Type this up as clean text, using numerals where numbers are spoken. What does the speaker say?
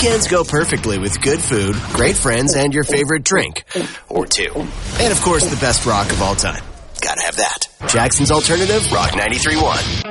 weekends go perfectly with good food, great friends, and your favorite drink. Or two. And, of course, the best rock of all time. Gotta have that. Jackson's Alternative, Rock 93.1.